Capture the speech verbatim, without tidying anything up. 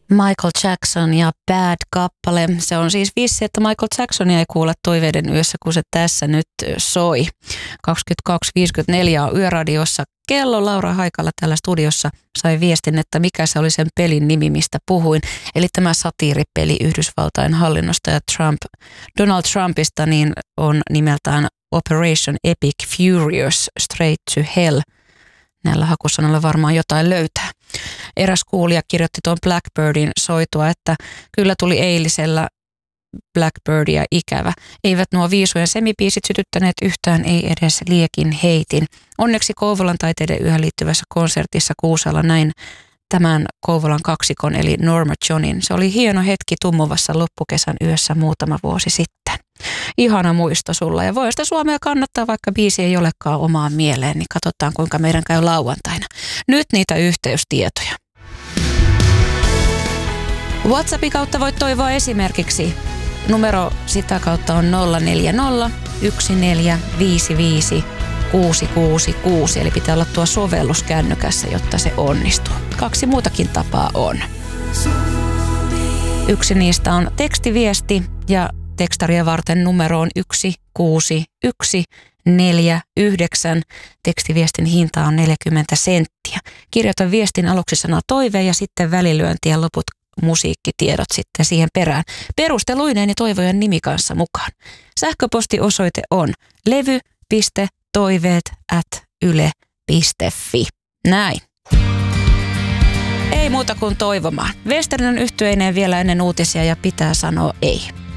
Michael Jackson ja Bad-kappale. Se on siis vissi, että Michael Jacksonia ei kuule toiveiden yössä, kun se tässä nyt soi. kaksikymmentäkaksi viisikymmentäneljä on Yöradiossa kello. Laura Haikala täällä studiossa sai viestin, että mikä se oli sen pelin nimi, mistä puhuin. Eli tämä satiiripeli Yhdysvaltain hallinnosta ja Trump, Donald Trumpista niin on nimeltään Operation Epic Furious Straight to Hell. Näillä hakusanoilla varmaan jotain löytää. Eräs kuulija kirjoitti tuon Blackbirdin soitua, että kyllä tuli eilisellä Blackbirdia ikävä. Eivät nuo viisujen semipiisit sytyttäneet yhtään, ei edes liekin heitin. Onneksi Kouvolan taiteiden yhä liittyvässä konsertissa Kuusalla näin tämän Kouvolan kaksikon eli Norma Johnin. Se oli hieno hetki tummuvassa loppukesän yössä muutama vuosi sitten. Ihana muisto sulla ja voi sitä Suomea kannattaa, vaikka biisi ei olekaan omaan mieleen, niin katsotaan kuinka meidän käy lauantaina. Nyt niitä yhteystietoja. WhatsAppin kautta voit toivoa esimerkiksi. Numero sitä kautta on nolla neljä nolla yksi neljä viisi viisi kuusi kuusi kuusi, eli pitää olla tuo sovellus kännykässä, jotta se onnistuu. Kaksi muutakin tapaa on. Yksi niistä on tekstiviesti ja tekstaria varten numero on yksi kuusi yksi neljä yhdeksän. Tekstiviestin hinta on neljäkymmentä senttiä. Kirjoita viestin aluksi sana toive ja sitten välilyönti ja loput musiikkitiedot sitten siihen perään. Perusteluineen ja toivojan nimi kanssa mukaan. Sähköpostiosoite on levy piste toiveet at yle piste fi. Näin. Ei muuta kuin toivomaan. Westernen yhtyeineen vielä ennen uutisia ja pitää sanoa ei.